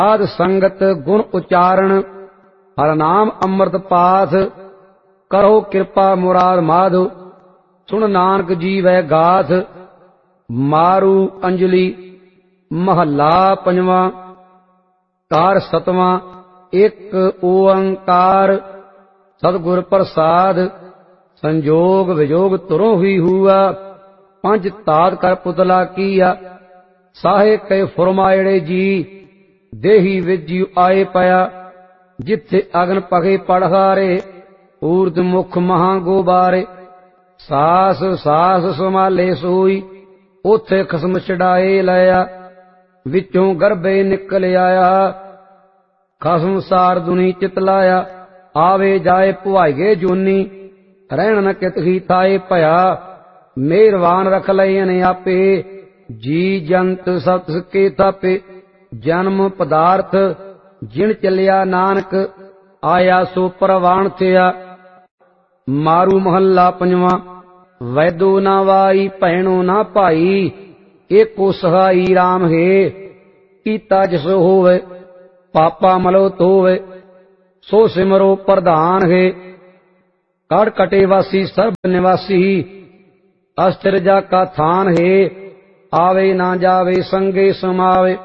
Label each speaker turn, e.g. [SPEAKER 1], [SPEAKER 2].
[SPEAKER 1] साध संगत गुण उच्चारण हर नाम अमृत पाठ करो कृपा मुराद माधो सुन नानक जी वै गाथ। मारू अंजलि महला पंजवां कार सतवां एक ओंकार सतगुर प्रसाद संजोग विजोग तुरों ही हुआ पंच तात कर पुतला किया। साहे कई फुरमायड़े जी देही विज्यु आए पया जिथे अग्न पगे पड़हारे ऊर्द मुख महा गोबारे। सास सास संभाले सोई उथे खसम चढ़ाए लाया विचों गर्भे निकल आया खसम सार दुनी चितलाया। आवे जाए पुआइगे जूनी रहन न कित ही थाए भया मेहरबान रख लयन आपे जी जंत सत के थापे। जन्म पदार्थ जिन चलिया नानक आया सो परवान थिया। मारू महला पंजवां वैदो ना वाई भैणो ना भाई एको सहाई राम है कीता जिस होवे पापा मलो तोवे सो सिमरो प्रधान है। कड़ कटे वासी सर्ब निवासी अस्थिर जा का थान है आवे ना जावे संगे समावे।